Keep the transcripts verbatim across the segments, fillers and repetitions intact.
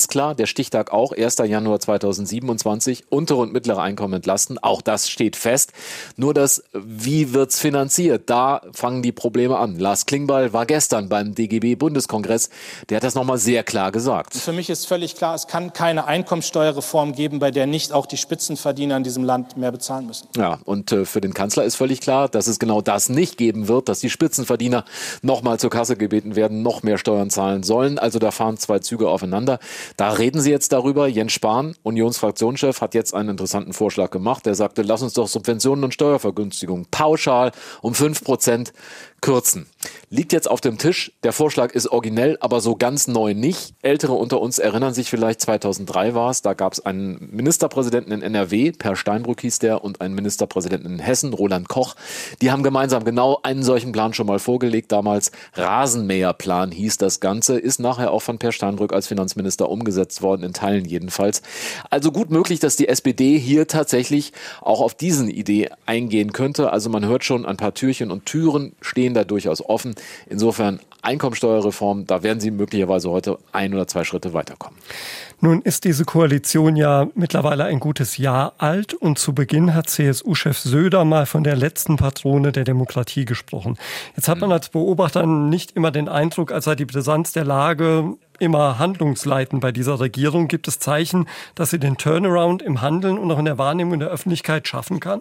ist klar, der Stichtag auch, erster Januar zweitausendsiebenundzwanzig, untere und mittlere Einkommen entlasten, auch das steht fest. Nur das, wie wird's finanziert, da fangen die Probleme an. Lars Klingbeil war gestern beim D G B-Bundeskongress, der hat das nochmal sehr klar gesagt. Für mich ist völlig klar, es kann keine Einkommensteuerreform geben, bei der nicht auch die Spitzenverdiener in diesem Land mehr bezahlen müssen. Ja, und äh, für den Kanzler ist völlig klar, dass es genau das nicht geben wird, dass die Spitzenverdiener nochmal zur Kasse gebeten werden, noch mehr Steuern zahlen sollen. Also da fahren zwei Züge aufeinander. Da reden sie jetzt darüber. Jens Spahn, Unionsfraktionschef, hat jetzt einen interessanten Vorschlag gemacht. Er sagte, lass uns doch Subventionen und Steuervergünstigungen pauschal um fünf Prozent kürzen. Liegt jetzt auf dem Tisch. Der Vorschlag ist originell, aber so ganz neu nicht. Ältere unter uns erinnern sich vielleicht, zweitausenddrei war es, da gab es einen Ministerpräsidenten in N R W, Per Steinbrück hieß der, und einen Ministerpräsidenten in Hessen, Roland Koch. Die haben gemeinsam genau einen solchen Plan schon mal vorgelegt. Damals Rasenmäherplan hieß das Ganze, ist nachher auch von Per Steinbrück als Finanzminister umgesetzt worden, in Teilen jedenfalls. Also gut möglich, dass die S P D hier tatsächlich auch auf diesen Idee eingehen könnte. Also man hört schon, ein paar Türchen und Türen stehen da durchaus offen. Insofern Einkommensteuerreform, da werden Sie möglicherweise heute ein oder zwei Schritte weiterkommen. Nun ist diese Koalition ja mittlerweile ein gutes Jahr alt und zu Beginn hat C S U-Chef Söder mal von der letzten Patrone der Demokratie gesprochen. Jetzt hat man als Beobachter nicht immer den Eindruck, als sei die Brisanz der Lage immer handlungsleitend bei dieser Regierung. Gibt es Zeichen, dass sie den Turnaround im Handeln und auch in der Wahrnehmung der Öffentlichkeit schaffen kann?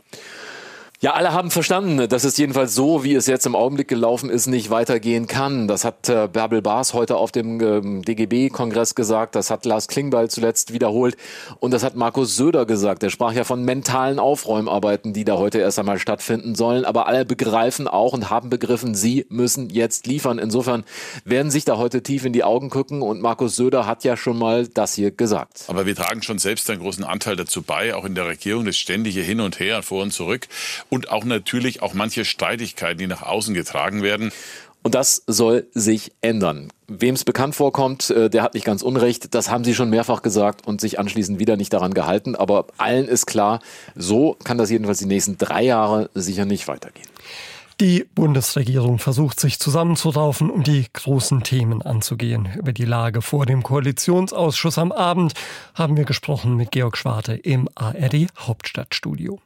Ja, alle haben verstanden, dass es jedenfalls so, wie es jetzt im Augenblick gelaufen ist, nicht weitergehen kann. Das hat äh, Bärbel Baas heute auf dem ähm, D G B-Kongress gesagt, das hat Lars Klingbeil zuletzt wiederholt und das hat Markus Söder gesagt. Er sprach ja von mentalen Aufräumarbeiten, die da heute erst einmal stattfinden sollen. Aber alle begreifen auch und haben begriffen, sie müssen jetzt liefern. Insofern werden sich da heute tief in die Augen gucken und Markus Söder hat ja schon mal das hier gesagt. Aber wir tragen schon selbst einen großen Anteil dazu bei, auch in der Regierung, das ständige Hin und Her, vor und zurück. Und auch natürlich auch manche Streitigkeiten, die nach außen getragen werden. Und das soll sich ändern. Wem es bekannt vorkommt, der hat nicht ganz unrecht. Das haben Sie schon mehrfach gesagt und sich anschließend wieder nicht daran gehalten. Aber allen ist klar, so kann das jedenfalls die nächsten drei Jahre sicher nicht weitergehen. Die Bundesregierung versucht sich zusammenzuraufen, um die großen Themen anzugehen. Über die Lage vor dem Koalitionsausschuss am Abend haben wir gesprochen mit Georg Schwarte im A R D Hauptstadtstudio.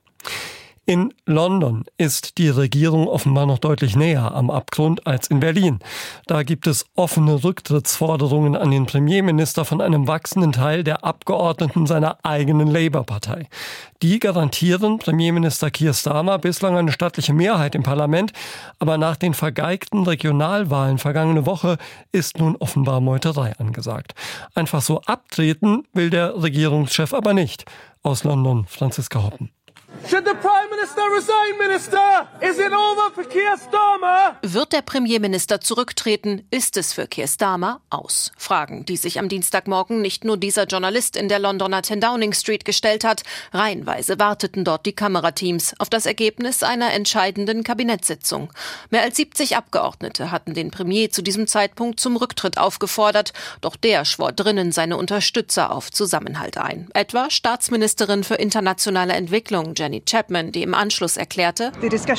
In London ist die Regierung offenbar noch deutlich näher am Abgrund als in Berlin. Da gibt es offene Rücktrittsforderungen an den Premierminister von einem wachsenden Teil der Abgeordneten seiner eigenen Labour-Partei. Die garantieren Premierminister Keir Starmer bislang eine stattliche Mehrheit im Parlament, aber nach den vergeigten Regionalwahlen vergangene Woche ist nun offenbar Meuterei angesagt. Einfach so abtreten will der Regierungschef aber nicht. Aus London, Franziska Hoppen. Should the Prime Minister resign, Minister? Is it over for Keir Starmer? Wird der Premierminister zurücktreten, ist es für Keir Starmer aus. Fragen, die sich am Dienstagmorgen nicht nur dieser Journalist in der Londoner zehn Downing Street gestellt hat. Reihenweise warteten dort die Kamerateams auf das Ergebnis einer entscheidenden Kabinettssitzung. Mehr als siebzig Abgeordnete hatten den Premier zu diesem Zeitpunkt zum Rücktritt aufgefordert. Doch der schwor drinnen seine Unterstützer auf Zusammenhalt ein. Etwa Staatsministerin für internationale Entwicklung Jenny Chapman, die im Anschluss erklärte,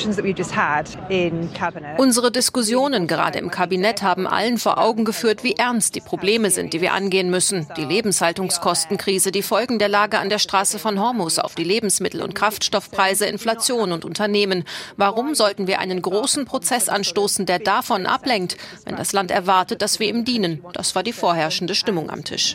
unsere Diskussionen gerade im Kabinett haben allen vor Augen geführt, wie ernst die Probleme sind, die wir angehen müssen. Die Lebenshaltungskostenkrise, die Folgen der Lage an der Straße von Hormuz auf die Lebensmittel- und Kraftstoffpreise, Inflation und Unternehmen. Warum sollten wir einen großen Prozess anstoßen, der davon ablenkt, wenn das Land erwartet, dass wir ihm dienen? Das war die vorherrschende Stimmung am Tisch.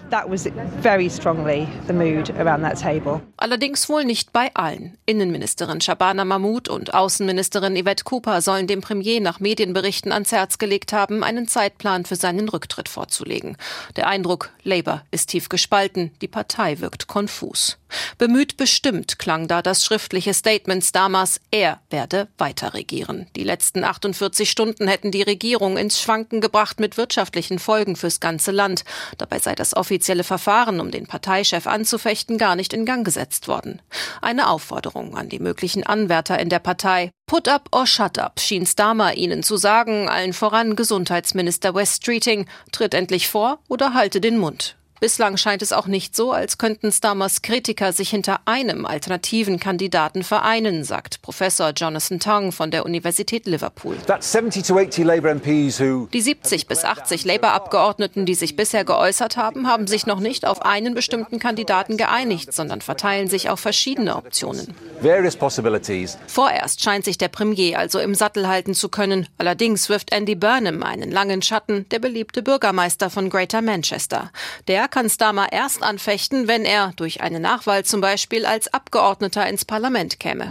Allerdings wohl nicht bei allen. Innenministerin Shabana Mahmood und Außenministerin Yvette Cooper sollen dem Premier nach Medienberichten ans Herz gelegt haben, einen Zeitplan für seinen Rücktritt vorzulegen. Der Eindruck, Labour ist tief gespalten, die Partei wirkt konfus. Bemüht bestimmt klang da das schriftliche Statement Starmers, er werde weiter regieren. Die letzten achtundvierzig Stunden hätten die Regierung ins Schwanken gebracht mit wirtschaftlichen Folgen fürs ganze Land. Dabei sei das offizielle Verfahren, um den Parteichef anzufechten, gar nicht in Gang gesetzt worden. Eine Aufforderung an die möglichen Anwärter in der Partei. Put up or shut up, schien Starmer ihnen zu sagen, allen voran Gesundheitsminister Wes Streeting. Tritt endlich vor oder halte den Mund. Bislang scheint es auch nicht so, als könnten Starmers Kritiker sich hinter einem alternativen Kandidaten vereinen, sagt Professor Jonathan Tong von der Universität Liverpool. Die siebzig bis achtzig Labour-Abgeordneten, die sich bisher geäußert haben, haben sich noch nicht auf einen bestimmten Kandidaten geeinigt, sondern verteilen sich auf verschiedene Optionen. Vorerst scheint sich der Premier also im Sattel halten zu können. Allerdings wirft Andy Burnham einen langen Schatten, der beliebte Bürgermeister von Greater Manchester. Der kann Starmer erst anfechten, wenn er durch eine Nachwahl zum Beispiel als Abgeordneter ins Parlament käme.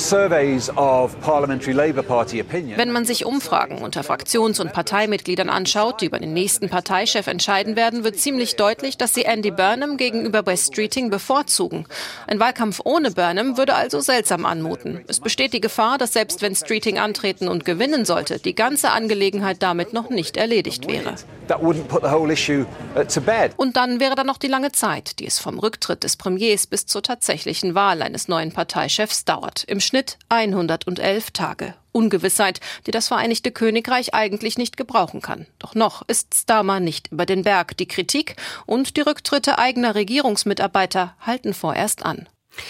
Wenn man sich Umfragen unter Fraktions- und Parteimitgliedern anschaut, die über den nächsten Parteichef entscheiden werden, wird ziemlich deutlich, dass sie Andy Burnham gegenüber Wes Streeting bevorzugen. Ein Wahlkampf ohne Burnham würde also seltsam anmuten. Es besteht die Gefahr, dass selbst wenn Streeting antreten und gewinnen sollte, die ganze Angelegenheit damit noch nicht erledigt wäre. Und dann wäre da noch die lange Zeit, die es vom Rücktritt des Premiers bis zur tatsächlichen Wahl eines neuen Parteichefs dauert. Im Schnitt hundertelf Tage. Ungewissheit, die das Vereinigte Königreich eigentlich nicht gebrauchen kann. Doch noch ist Starmer nicht über den Berg. Die Kritik und die Rücktritte eigener Regierungsmitarbeiter halten vorerst an.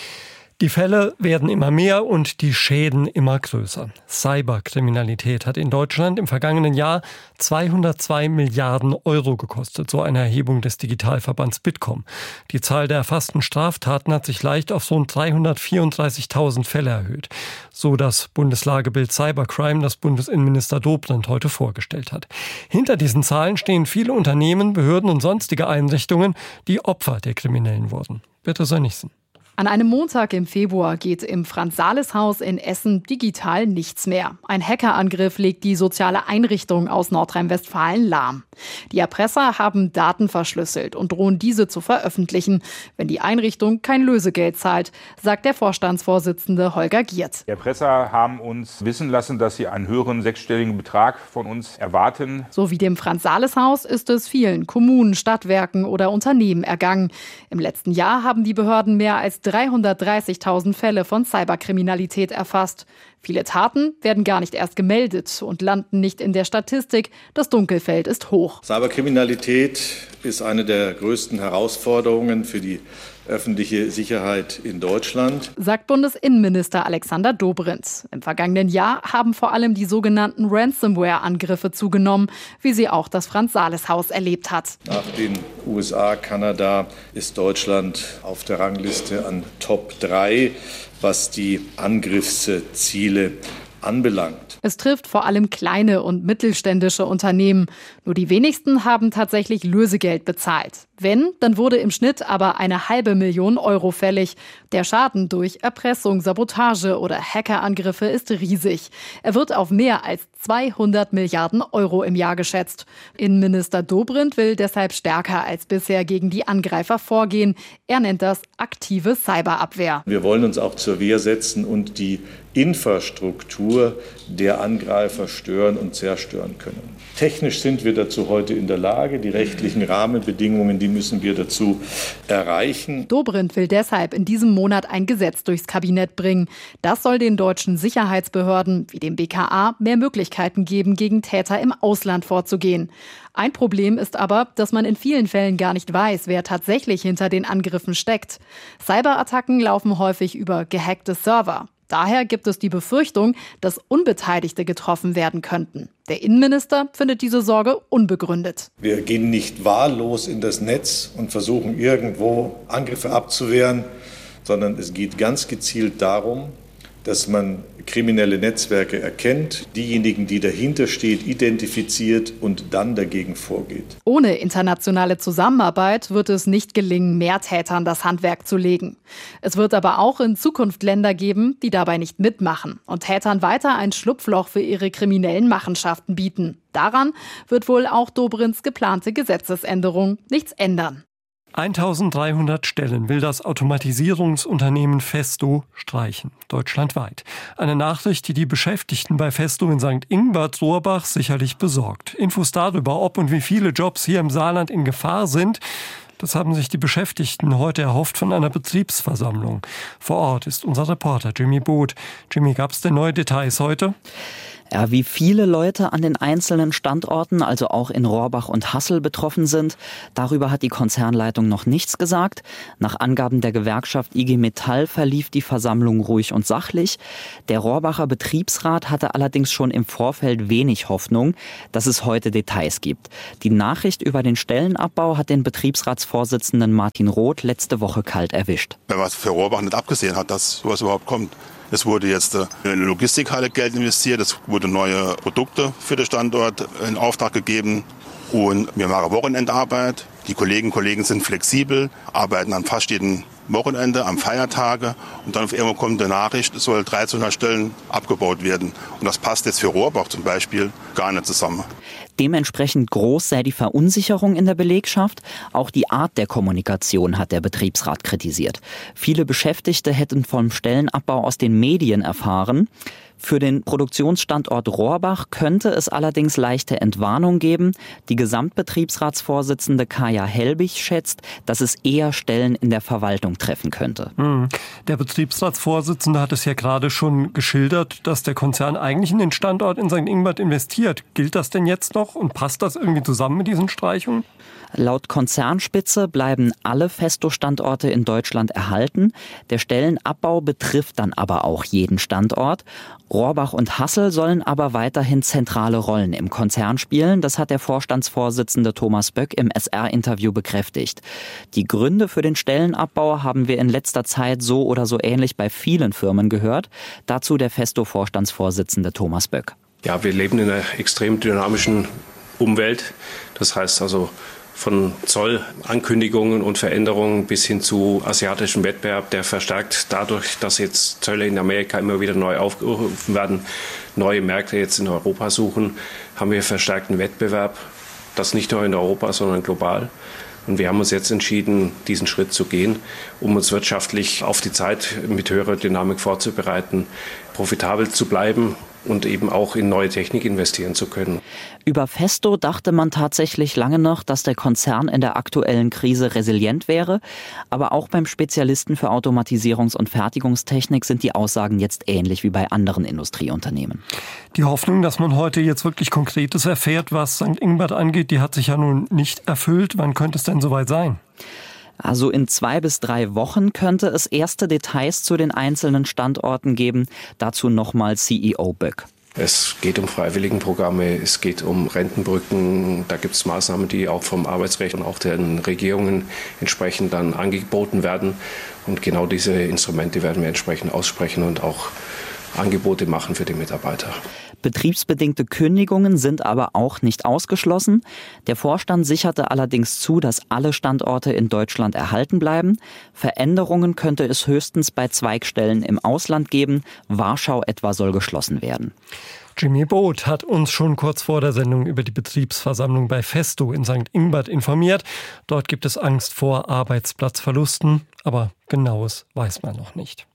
Die Fälle werden immer mehr und die Schäden immer größer. Cyberkriminalität hat in Deutschland im vergangenen Jahr zweihundertzwei Milliarden Euro gekostet, so eine Erhebung des Digitalverbands Bitkom. Die Zahl der erfassten Straftaten hat sich leicht auf rund dreihundertvierunddreißigtausend Fälle erhöht, so das Bundeslagebild Cybercrime, das Bundesinnenminister Dobrindt heute vorgestellt hat. Hinter diesen Zahlen stehen viele Unternehmen, Behörden und sonstige Einrichtungen, die Opfer der Kriminellen wurden. Bitte Sönnigsen. An einem Montag im Februar geht im Franz-Sales-Haus in Essen digital nichts mehr. Ein Hackerangriff legt die soziale Einrichtung aus Nordrhein-Westfalen lahm. Die Erpresser haben Daten verschlüsselt und drohen diese zu veröffentlichen, wenn die Einrichtung kein Lösegeld zahlt, sagt der Vorstandsvorsitzende Holger Giert. Die Erpresser haben uns wissen lassen, dass sie einen höheren sechsstelligen Betrag von uns erwarten. So wie dem Franz-Sales-Haus ist es vielen Kommunen, Stadtwerken oder Unternehmen ergangen. Im letzten Jahr haben die Behörden mehr als dreihundertdreißigtausend Fälle von Cyberkriminalität erfasst. Viele Taten werden gar nicht erst gemeldet und landen nicht in der Statistik. Das Dunkelfeld ist hoch. Cyberkriminalität ist eine der größten Herausforderungen für die öffentliche Sicherheit in Deutschland, sagt Bundesinnenminister Alexander Dobrindt. Im vergangenen Jahr haben vor allem die sogenannten Ransomware-Angriffe zugenommen, wie sie auch das Franz-Sales-Haus erlebt hat. Nach den U S A, Kanada ist Deutschland auf der Rangliste an Top drei, was die Angriffsziele anbelangt. Es trifft vor allem kleine und mittelständische Unternehmen. Nur die wenigsten haben tatsächlich Lösegeld bezahlt. Wenn, dann wurde im Schnitt aber eine halbe Million Euro fällig. Der Schaden durch Erpressung, Sabotage oder Hackerangriffe ist riesig. Er wird auf mehr als zweihundert Milliarden Euro im Jahr geschätzt. Innenminister Dobrindt will deshalb stärker als bisher gegen die Angreifer vorgehen. Er nennt das aktive Cyberabwehr. Wir wollen uns auch zur Wehr setzen und die Infrastruktur der Angreifer stören und zerstören können. Technisch sind wir dazu heute in der Lage. Die rechtlichen Rahmenbedingungen, die müssen wir dazu erreichen. Dobrindt will deshalb in diesem Monat ein Gesetz durchs Kabinett bringen. Das soll den deutschen Sicherheitsbehörden wie dem B K A mehr Möglichkeiten geben, gegen Täter im Ausland vorzugehen. Ein Problem ist aber, dass man in vielen Fällen gar nicht weiß, wer tatsächlich hinter den Angriffen steckt. Cyberattacken laufen häufig über gehackte Server. Daher gibt es die Befürchtung, dass Unbeteiligte getroffen werden könnten. Der Innenminister findet diese Sorge unbegründet. Wir gehen nicht wahllos in das Netz und versuchen irgendwo Angriffe abzuwehren, sondern es geht ganz gezielt darum, dass man kriminelle Netzwerke erkennt, diejenigen, die dahinter steht, identifiziert und dann dagegen vorgeht. Ohne internationale Zusammenarbeit wird es nicht gelingen, mehr Tätern das Handwerk zu legen. Es wird aber auch in Zukunft Länder geben, die dabei nicht mitmachen und Tätern weiter ein Schlupfloch für ihre kriminellen Machenschaften bieten. Daran wird wohl auch Dobrindts geplante Gesetzesänderung nichts ändern. eintausenddreihundert Stellen will das Automatisierungsunternehmen Festo streichen, deutschlandweit. Eine Nachricht, die die Beschäftigten bei Festo in Sankt Ingbert-Rohrbach sicherlich besorgt. Infos darüber, ob und wie viele Jobs hier im Saarland in Gefahr sind, das haben sich die Beschäftigten heute erhofft von einer Betriebsversammlung. Vor Ort ist unser Reporter Jimmy Boot. Jimmy, gab es denn neue Details heute? Ja, wie viele Leute an den einzelnen Standorten, also auch in Rohrbach und Hassel, betroffen sind, darüber hat die Konzernleitung noch nichts gesagt. Nach Angaben der Gewerkschaft I G Metall verlief die Versammlung ruhig und sachlich. Der Rohrbacher Betriebsrat hatte allerdings schon im Vorfeld wenig Hoffnung, dass es heute Details gibt. Die Nachricht über den Stellenabbau hat den Betriebsratsvorsitzenden Martin Roth letzte Woche kalt erwischt. Wenn man für Rohrbach nicht abgesehen hat, dass sowas überhaupt kommt. Es wurde jetzt in eine Logistikhalle Geld investiert, es wurde neue Produkte für den Standort in Auftrag gegeben und wir machen Wochenendarbeit. Die Kolleginnen und Kollegen sind flexibel, arbeiten an fast jedem Wochenende, am Feiertage und dann auf einmal kommt eine Nachricht, es soll dreizehnhundert Stellen abgebaut werden. Und das passt jetzt für Rohrbach zum Beispiel gar nicht zusammen. Dementsprechend groß sei die Verunsicherung in der Belegschaft. Auch die Art der Kommunikation hat der Betriebsrat kritisiert. Viele Beschäftigte hätten vom Stellenabbau aus den Medien erfahren. Für den Produktionsstandort Rohrbach könnte es allerdings leichte Entwarnung geben. Die Gesamtbetriebsratsvorsitzende Kaja Helbig schätzt, dass es eher Stellen in der Verwaltung treffen könnte. Hm. Der Betriebsratsvorsitzende hat es ja gerade schon geschildert, dass der Konzern eigentlich in den Standort in Sankt Ingbert investiert. Gilt das denn jetzt noch und passt das irgendwie zusammen mit diesen Streichungen? Laut Konzernspitze bleiben alle Festo-Standorte in Deutschland erhalten. Der Stellenabbau betrifft dann aber auch jeden Standort. Rohrbach und Hassel sollen aber weiterhin zentrale Rollen im Konzern spielen. Das hat der Vorstandsvorsitzende Thomas Böck im S R-Interview bekräftigt. Die Gründe für den Stellenabbau haben wir in letzter Zeit so oder so ähnlich bei vielen Firmen gehört. Dazu der Festo-Vorstandsvorsitzende Thomas Böck. Ja, wir leben in einer extrem dynamischen Umwelt. Das heißt also, von Zollankündigungen und Veränderungen bis hin zu asiatischem Wettbewerb, der verstärkt dadurch, dass jetzt Zölle in Amerika immer wieder neu aufgerufen werden, neue Märkte jetzt in Europa suchen, haben wir verstärkten Wettbewerb, das nicht nur in Europa, sondern global. Und wir haben uns jetzt entschieden, diesen Schritt zu gehen, um uns wirtschaftlich auf die Zeit mit höherer Dynamik vorzubereiten, profitabel zu bleiben und eben auch in neue Technik investieren zu können. Über Festo dachte man tatsächlich lange noch, dass der Konzern in der aktuellen Krise resilient wäre. Aber auch beim Spezialisten für Automatisierungs- und Fertigungstechnik sind die Aussagen jetzt ähnlich wie bei anderen Industrieunternehmen. Die Hoffnung, dass man heute jetzt wirklich Konkretes erfährt, was Sankt Ingbert angeht, die hat sich ja nun nicht erfüllt. Wann könnte es denn soweit sein? Also in zwei bis drei Wochen könnte es erste Details zu den einzelnen Standorten geben. Dazu nochmal C E O Böck. Es geht um Freiwilligenprogramme, es geht um Rentenbrücken. Da gibt es Maßnahmen, die auch vom Arbeitsrecht und auch den Regierungen entsprechend dann angeboten werden. Und genau diese Instrumente werden wir entsprechend aussprechen und auch Angebote machen für die Mitarbeiter. Betriebsbedingte Kündigungen sind aber auch nicht ausgeschlossen. Der Vorstand sicherte allerdings zu, dass alle Standorte in Deutschland erhalten bleiben. Veränderungen könnte es höchstens bei Zweigstellen im Ausland geben. Warschau etwa soll geschlossen werden. Jimmy Boot hat uns schon kurz vor der Sendung über die Betriebsversammlung bei Festo in Sankt Ingbert informiert. Dort gibt es Angst vor Arbeitsplatzverlusten, aber Genaues weiß man noch nicht.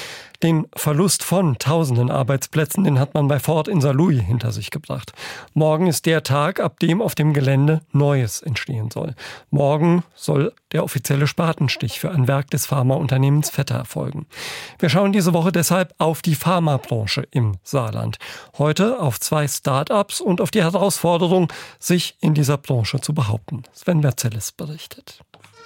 Den Verlust von tausenden Arbeitsplätzen, den hat man bei Ford in Saarlouis hinter sich gebracht. Morgen ist der Tag, ab dem auf dem Gelände Neues entstehen soll. Morgen soll der offizielle Spatenstich für ein Werk des Pharmaunternehmens Vetter erfolgen. Wir schauen diese Woche deshalb auf die Pharmabranche im Saarland. Heute auf zwei Start-ups und auf die Herausforderung, sich in dieser Branche zu behaupten. Sven Merzelis berichtet.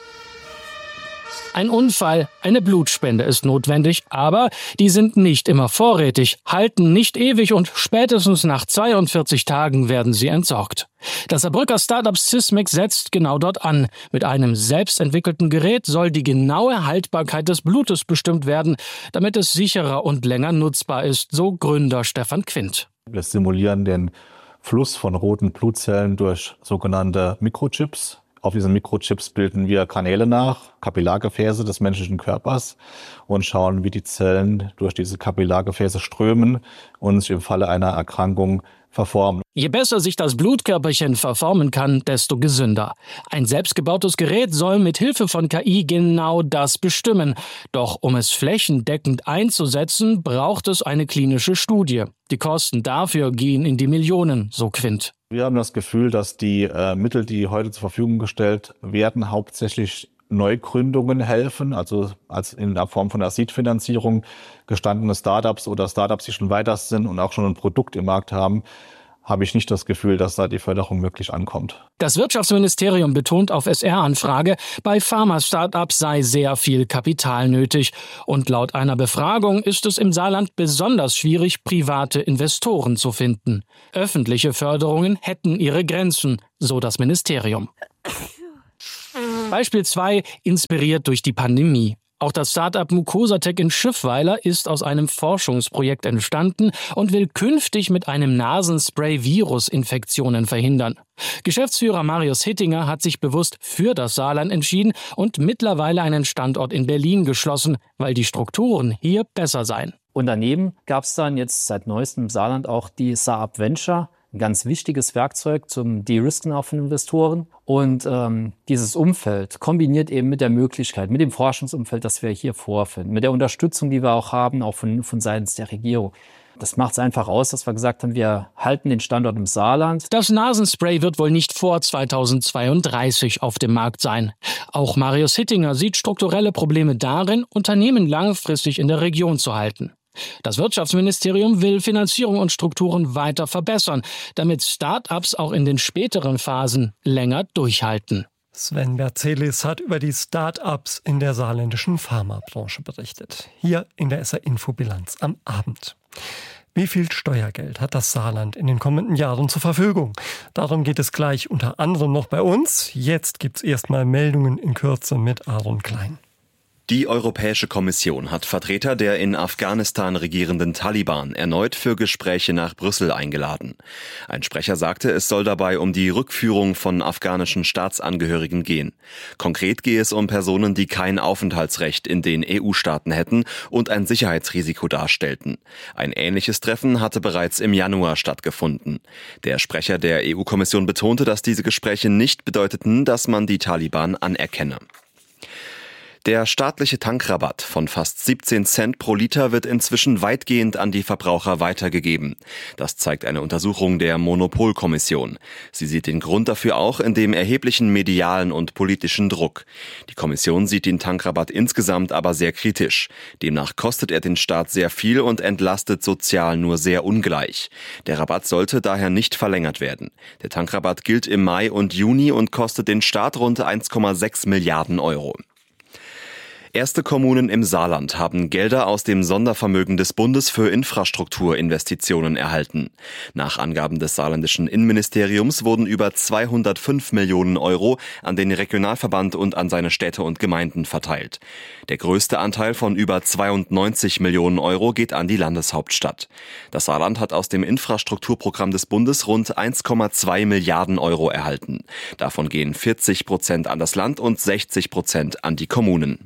Ein Unfall, eine Blutspende ist notwendig, aber die sind nicht immer vorrätig, halten nicht ewig und spätestens nach zweiundvierzig Tagen werden sie entsorgt. Das Saarbrücker Startup Sysmic setzt genau dort an. Mit einem selbstentwickelten Gerät soll die genaue Haltbarkeit des Blutes bestimmt werden, damit es sicherer und länger nutzbar ist, so Gründer Stefan Quint. Wir simulieren den Fluss von roten Blutzellen durch sogenannte Mikrochips. Auf diesen Mikrochips bilden wir Kanäle nach, Kapillargefäße des menschlichen Körpers und schauen, wie die Zellen durch diese Kapillargefäße strömen und sich im Falle einer Erkrankung verformen. Je besser sich das Blutkörperchen verformen kann, desto gesünder. Ein selbstgebautes Gerät soll mit Hilfe von K I genau das bestimmen. Doch um es flächendeckend einzusetzen, braucht es eine klinische Studie. Die Kosten dafür gehen in die Millionen, so Quint. Wir haben das Gefühl, dass die äh, Mittel, die heute zur Verfügung gestellt werden, hauptsächlich Neugründungen helfen, also als in der Form von der Seed-Finanzierung gestandene Startups oder Startups, die schon weiter sind und auch schon ein Produkt im Markt haben, habe ich nicht das Gefühl, dass da die Förderung wirklich ankommt. Das Wirtschaftsministerium betont auf S R-Anfrage, bei Pharma-Startups sei sehr viel Kapital nötig. Und laut einer Befragung ist es im Saarland besonders schwierig, private Investoren zu finden. Öffentliche Förderungen hätten ihre Grenzen, so das Ministerium. Beispiel zwei, inspiriert durch die Pandemie. Auch das Start-up Mucosatec in Schiffweiler ist aus einem Forschungsprojekt entstanden und will künftig mit einem Nasenspray Virusinfektionen verhindern. Geschäftsführer Marius Hittinger hat sich bewusst für das Saarland entschieden und mittlerweile einen Standort in Berlin geschlossen, weil die Strukturen hier besser seien. Und daneben gab es dann jetzt seit neuestem im Saarland auch die Saab Venture, ein ganz wichtiges Werkzeug zum De-Risken auch von Investoren. Und ähm, dieses Umfeld kombiniert eben mit der Möglichkeit, mit dem Forschungsumfeld, das wir hier vorfinden, mit der Unterstützung, die wir auch haben, auch von, von seitens der Regierung. Das macht es einfach aus, dass wir gesagt haben, wir halten den Standort im Saarland. Das Nasenspray wird wohl nicht vor zweitausendzweiunddreißig auf dem Markt sein. Auch Marius Hittinger sieht strukturelle Probleme darin, Unternehmen langfristig in der Region zu halten. Das Wirtschaftsministerium will Finanzierung und Strukturen weiter verbessern, damit Start-ups auch in den späteren Phasen länger durchhalten. Sven Berzelis hat über die Start-ups in der saarländischen Pharmabranche berichtet. Hier in der S R-Infobilanz am Abend. Wie viel Steuergeld hat das Saarland in den kommenden Jahren zur Verfügung? Darum geht es gleich unter anderem noch bei uns. Jetzt gibt's erstmal Meldungen in Kürze mit Aaron Klein. Die Europäische Kommission hat Vertreter der in Afghanistan regierenden Taliban erneut für Gespräche nach Brüssel eingeladen. Ein Sprecher sagte, es soll dabei um die Rückführung von afghanischen Staatsangehörigen gehen. Konkret gehe es um Personen, die kein Aufenthaltsrecht in den E U-Staaten hätten und ein Sicherheitsrisiko darstellten. Ein ähnliches Treffen hatte bereits im Januar stattgefunden. Der Sprecher der E U-Kommission betonte, dass diese Gespräche nicht bedeuteten, dass man die Taliban anerkenne. Der staatliche Tankrabatt von fast siebzehn Cent pro Liter wird inzwischen weitgehend an die Verbraucher weitergegeben. Das zeigt eine Untersuchung der Monopolkommission. Sie sieht den Grund dafür auch in dem erheblichen medialen und politischen Druck. Die Kommission sieht den Tankrabatt insgesamt aber sehr kritisch. Demnach kostet er den Staat sehr viel und entlastet sozial nur sehr ungleich. Der Rabatt sollte daher nicht verlängert werden. Der Tankrabatt gilt im Mai und Juni und kostet den Staat rund eins Komma sechs Milliarden Euro. Erste Kommunen im Saarland haben Gelder aus dem Sondervermögen des Bundes für Infrastrukturinvestitionen erhalten. Nach Angaben des saarländischen Innenministeriums wurden über zweihundertfünf Millionen Euro an den Regionalverband und an seine Städte und Gemeinden verteilt. Der größte Anteil von über zweiundneunzig Millionen Euro geht an die Landeshauptstadt. Das Saarland hat aus dem Infrastrukturprogramm des Bundes rund eins Komma zwei Milliarden Euro erhalten. Davon gehen vierzig Prozent an das Land und sechzig Prozent an die Kommunen.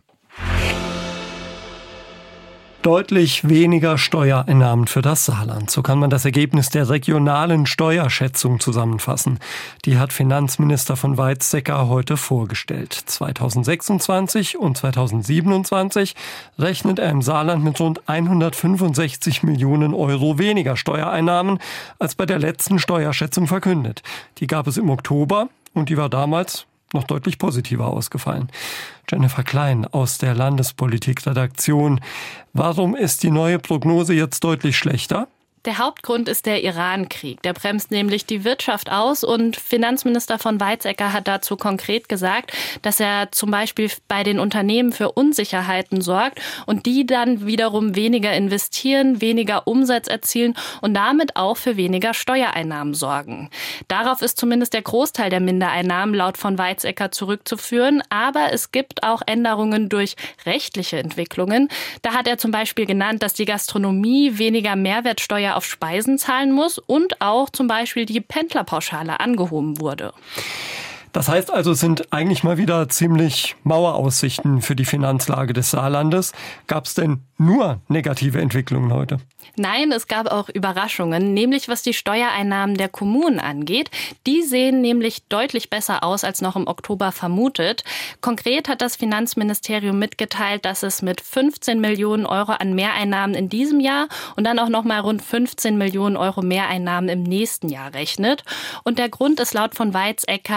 Deutlich weniger Steuereinnahmen für das Saarland. So kann man das Ergebnis der regionalen Steuerschätzung zusammenfassen. Die hat Finanzminister von Weizsäcker heute vorgestellt. zweitausendsechsundzwanzig und zweitausendsiebenundzwanzig rechnet er im Saarland mit rund hundertfünfundsechzig Millionen Euro weniger Steuereinnahmen als bei der letzten Steuerschätzung verkündet. Die gab es im Oktober und die war damals noch deutlich positiver ausgefallen. Jennifer Klein aus der Landespolitik-Redaktion. Warum ist die neue Prognose jetzt deutlich schlechter? Der Hauptgrund ist der Iran-Krieg. Der bremst nämlich die Wirtschaft aus und Finanzminister von Weizsäcker hat dazu konkret gesagt, dass er zum Beispiel bei den Unternehmen für Unsicherheiten sorgt und die dann wiederum weniger investieren, weniger Umsatz erzielen und damit auch für weniger Steuereinnahmen sorgen. Darauf ist zumindest der Großteil der Mindereinnahmen laut von Weizsäcker zurückzuführen, aber es gibt auch Änderungen durch rechtliche Entwicklungen. Da hat er zum Beispiel genannt, dass die Gastronomie weniger Mehrwertsteuer auf Speisen zahlen muss und auch zum Beispiel die Pendlerpauschale angehoben wurde. Das heißt also, es sind eigentlich mal wieder ziemlich maue Aussichten für die Finanzlage des Saarlandes. Gab es denn nur negative Entwicklungen heute? Nein, es gab auch Überraschungen, nämlich was die Steuereinnahmen der Kommunen angeht. Die sehen nämlich deutlich besser aus als noch im Oktober vermutet. Konkret hat das Finanzministerium mitgeteilt, dass es mit fünfzehn Millionen Euro an Mehreinnahmen in diesem Jahr und dann auch noch mal rund fünfzehn Millionen Euro Mehreinnahmen im nächsten Jahr rechnet. Und der Grund ist laut von Weizsäcker Entwicklung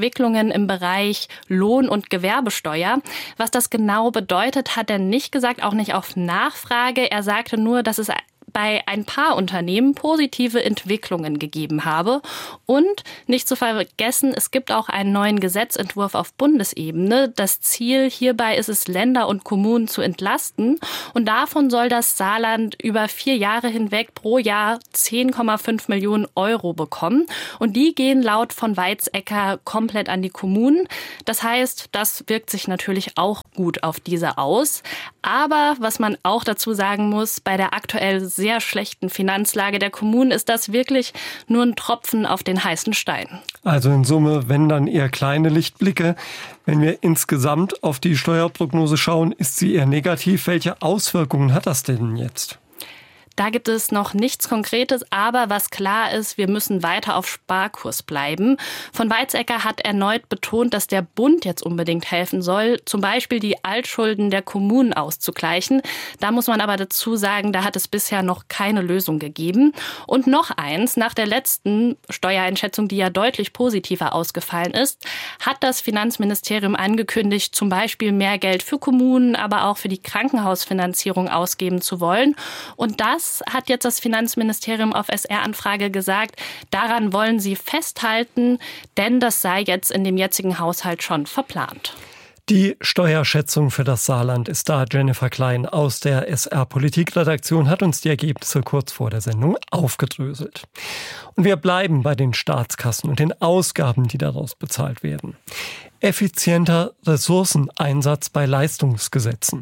Entwicklungen im Bereich Lohn- und Gewerbesteuer. Was das genau bedeutet, hat er nicht gesagt, auch nicht auf Nachfrage. Er sagte nur, dass es bei ein paar Unternehmen positive Entwicklungen gegeben habe. Und nicht zu vergessen, es gibt auch einen neuen Gesetzentwurf auf Bundesebene. Das Ziel hierbei ist es, Länder und Kommunen zu entlasten. Und davon soll das Saarland über vier Jahre hinweg pro Jahr zehn Komma fünf Millionen Euro bekommen. Und die gehen laut von Weizsäcker komplett an die Kommunen. Das heißt, das wirkt sich natürlich auch gut auf diese aus. Aber was man auch dazu sagen muss, bei der aktuell sehr schlechten Finanzlage der Kommunen ist das wirklich nur ein Tropfen auf den heißen Stein. Also in Summe, wenn dann eher kleine Lichtblicke. Wenn wir insgesamt auf die Steuerprognose schauen, ist sie eher negativ. Welche Auswirkungen hat das denn jetzt? Da gibt es noch nichts Konkretes, aber was klar ist, wir müssen weiter auf Sparkurs bleiben. Von Weizsäcker hat erneut betont, dass der Bund jetzt unbedingt helfen soll, zum Beispiel die Altschulden der Kommunen auszugleichen. Da muss man aber dazu sagen, da hat es bisher noch keine Lösung gegeben. Und noch eins, nach der letzten Steuereinschätzung, die ja deutlich positiver ausgefallen ist, hat das Finanzministerium angekündigt, zum Beispiel mehr Geld für Kommunen, aber auch für die Krankenhausfinanzierung ausgeben zu wollen. Und das hat jetzt das Finanzministerium auf S R-Anfrage gesagt, daran wollen sie festhalten, denn das sei jetzt in dem jetzigen Haushalt schon verplant. Die Steuerschätzung für das Saarland ist da. Jennifer Klein aus der S R-Politikredaktion hat uns die Ergebnisse kurz vor der Sendung aufgedröselt. Und wir bleiben bei den Staatskassen und den Ausgaben, die daraus bezahlt werden. Effizienter Ressourceneinsatz bei Leistungsgesetzen.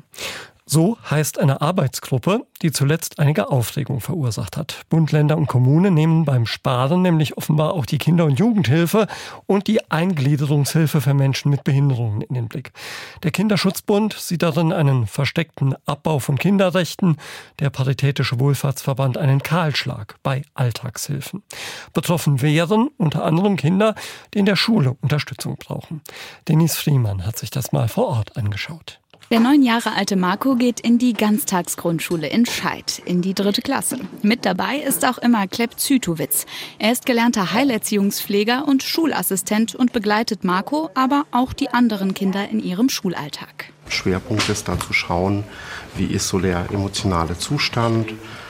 So heißt eine Arbeitsgruppe, die zuletzt einige Aufregung verursacht hat. Bund, Länder und Kommunen nehmen beim Sparen nämlich offenbar auch die Kinder- und Jugendhilfe und die Eingliederungshilfe für Menschen mit Behinderungen in den Blick. Der Kinderschutzbund sieht darin einen versteckten Abbau von Kinderrechten, der Paritätische Wohlfahrtsverband einen Kahlschlag bei Alltagshilfen. Betroffen wären unter anderem Kinder, die in der Schule Unterstützung brauchen. Denise Friemann hat sich das mal vor Ort angeschaut. Der neun Jahre alte Marco geht in die Ganztagsgrundschule in Scheid, in die dritte Klasse. Mit dabei ist auch immer Klepp Zytowitz. Er ist gelernter Heilerziehungspfleger und Schulassistent und begleitet Marco, aber auch die anderen Kinder in ihrem Schulalltag. Schwerpunkt ist da zu schauen, wie ist so der emotionale Zustand,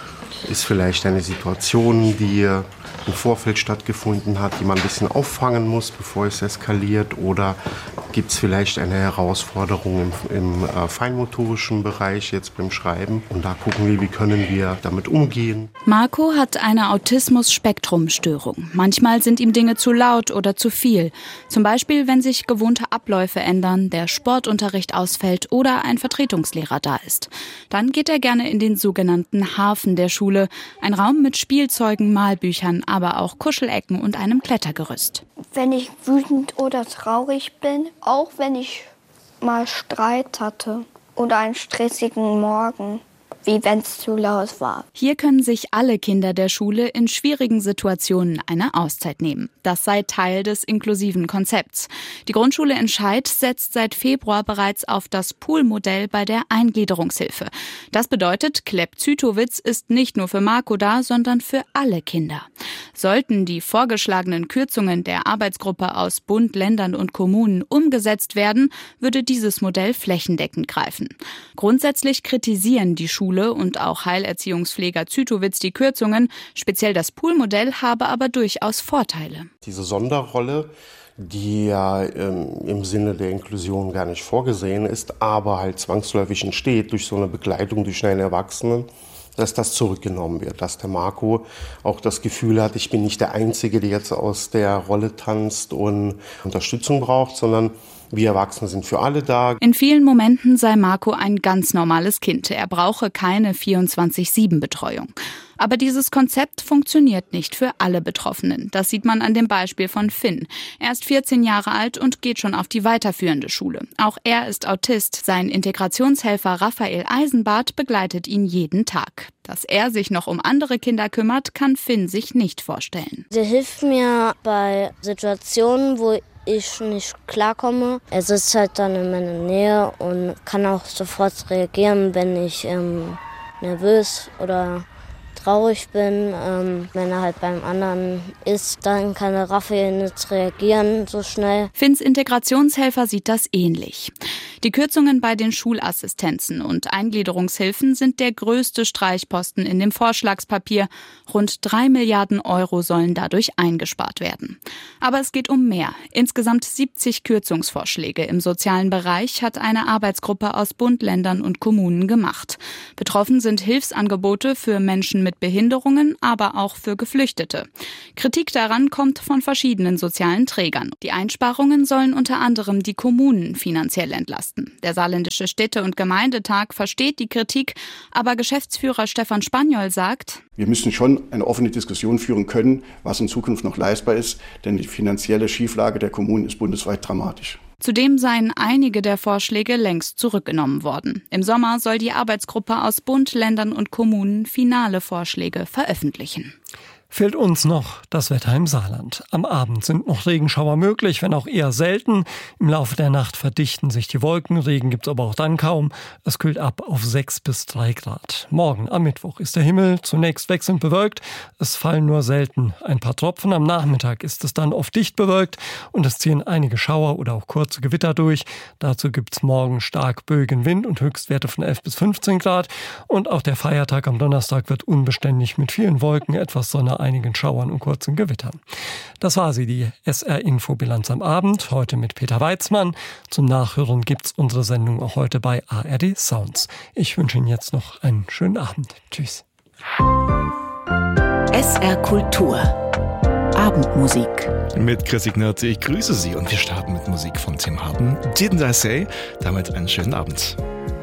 ist vielleicht eine Situation, die im Vorfeld stattgefunden hat, die man ein bisschen auffangen muss, bevor es eskaliert, oder gibt es vielleicht eine Herausforderung im, im äh, feinmotorischen Bereich jetzt beim Schreiben, und da gucken wir, wie können wir damit umgehen. Marco hat eine Autismus-Spektrum-Störung. Manchmal sind ihm Dinge zu laut oder zu viel. Zum Beispiel, wenn sich gewohnte Abläufe ändern, der Sportunterricht ausfällt oder ein Vertretungslehrer da ist. Dann geht er gerne in den sogenannten Hafen der Schule, ein Raum mit Spielzeugen, Malbüchern, aber auch Kuschelecken und einem Klettergerüst. Wenn ich wütend oder traurig bin, auch wenn ich mal Streit hatte oder einen stressigen Morgen, wie wenn es zu laut war. Hier können sich alle Kinder der Schule in schwierigen Situationen eine Auszeit nehmen. Das sei Teil des inklusiven Konzepts. Die Grundschule in Scheid setzt seit Februar bereits auf das Pool-Modell bei der Eingliederungshilfe. Das bedeutet, Klepp Zytowitz ist nicht nur für Marco da, sondern für alle Kinder. Sollten die vorgeschlagenen Kürzungen der Arbeitsgruppe aus Bund, Ländern und Kommunen umgesetzt werden, würde dieses Modell flächendeckend greifen. Grundsätzlich kritisieren die Schule und auch Heilerziehungspfleger Zytowitz die Kürzungen. Speziell das Pool-Modell habe aber durchaus Vorteile. Diese Sonderrolle, die ja ähm, im Sinne der Inklusion gar nicht vorgesehen ist, aber halt zwangsläufig entsteht durch so eine Begleitung durch einen Erwachsenen, dass das zurückgenommen wird, dass der Marco auch das Gefühl hat, ich bin nicht der Einzige, der jetzt aus der Rolle tanzt und Unterstützung braucht, sondern wir Erwachsene sind für alle da. In vielen Momenten sei Marco ein ganz normales Kind. Er brauche keine vierundzwanzig sieben Betreuung. Aber dieses Konzept funktioniert nicht für alle Betroffenen. Das sieht man an dem Beispiel von Finn. Er ist vierzehn Jahre alt und geht schon auf die weiterführende Schule. Auch er ist Autist. Sein Integrationshelfer Raphael Eisenbart begleitet ihn jeden Tag. Dass er sich noch um andere Kinder kümmert, kann Finn sich nicht vorstellen. Der hilft mir bei Situationen, wo ich nicht klarkomme. Er sitzt halt dann in meiner Nähe und kann auch sofort reagieren, wenn ich ähm, nervös oder traurig bin, ähm, wenn er halt beim anderen ist, dann kann der Raphael nicht reagieren so schnell. Finns Integrationshelfer sieht das ähnlich. Die Kürzungen bei den Schulassistenzen und Eingliederungshilfen sind der größte Streichposten in dem Vorschlagspapier. Rund drei Milliarden Euro sollen dadurch eingespart werden. Aber es geht um mehr. Insgesamt siebzig Kürzungsvorschläge im sozialen Bereich hat eine Arbeitsgruppe aus Bund, Ländern und Kommunen gemacht. Betroffen sind Hilfsangebote für Menschen mit Behinderungen, aber auch für Geflüchtete. Kritik daran kommt von verschiedenen sozialen Trägern. Die Einsparungen sollen unter anderem die Kommunen finanziell entlasten. Der Saarländische Städte- und Gemeindetag versteht die Kritik, aber Geschäftsführer Stefan Spaniol sagt: Wir müssen schon eine offene Diskussion führen können, was in Zukunft noch leistbar ist, denn die finanzielle Schieflage der Kommunen ist bundesweit dramatisch. Zudem seien einige der Vorschläge längst zurückgenommen worden. Im Sommer soll die Arbeitsgruppe aus Bund, Ländern und Kommunen finale Vorschläge veröffentlichen. Fehlt uns noch das Wetter im Saarland. Am Abend sind noch Regenschauer möglich, wenn auch eher selten. Im Laufe der Nacht verdichten sich die Wolken, Regen gibt's aber auch dann kaum. Es kühlt ab auf sechs bis drei Grad. Morgen am Mittwoch ist der Himmel zunächst wechselnd bewölkt. Es fallen nur selten ein paar Tropfen. Am Nachmittag ist es dann oft dicht bewölkt und es ziehen einige Schauer oder auch kurze Gewitter durch. Dazu gibt's morgen stark böigen Wind und Höchstwerte von elf bis fünfzehn Grad. Und auch der Feiertag am Donnerstag wird unbeständig mit vielen Wolken, etwas Sonne, einigen Schauern und kurzen Gewittern. Das war sie, die S R-Infobilanz am Abend, heute mit Peter Weizmann. Zum Nachhören gibt's unsere Sendung auch heute bei A R D Sounds. Ich wünsche Ihnen jetzt noch einen schönen Abend. Tschüss. S R Kultur. Abendmusik. Mit Chris Ignazzi, ich grüße Sie und wir starten mit Musik von Tim Harden. Didn't I Say? Damit einen schönen Abend.